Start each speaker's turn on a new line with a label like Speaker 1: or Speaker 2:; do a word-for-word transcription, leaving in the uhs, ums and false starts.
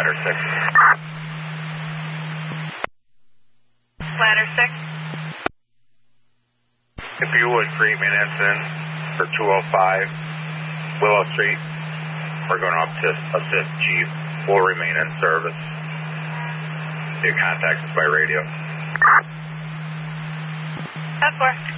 Speaker 1: Ladder six.
Speaker 2: Ladder six.
Speaker 1: If you would, create maintenance in for two oh five Willow Street. We're going to assist, assist Chief. Will remain in service. You contact us by radio.
Speaker 2: That's four.